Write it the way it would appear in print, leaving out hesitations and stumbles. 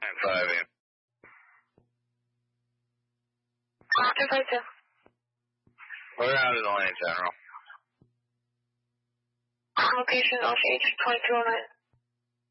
9-5. Austin 52. We're out of the lane, General. Location LCH 2209.